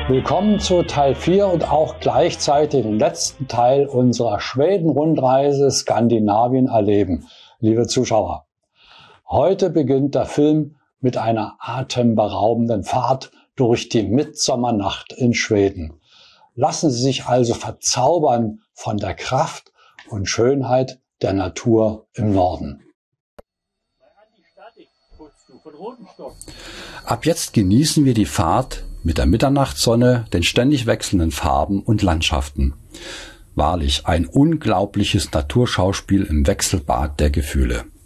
Willkommen zu Teil 4 und auch gleichzeitig dem letzten Teil unserer Schweden-Rundreise Skandinavien erleben, liebe Zuschauer. Heute beginnt der Film mit einer atemberaubenden Fahrt durch die Mitsommernacht in Schweden. Lassen Sie sich also verzaubern von der Kraft und Schönheit der Natur im Norden. Ab jetzt genießen wir die Fahrt mit der Mitternachtssonne, den ständig wechselnden Farben und Landschaften. Wahrlich ein unglaubliches Naturschauspiel im Wechselbad der Gefühle.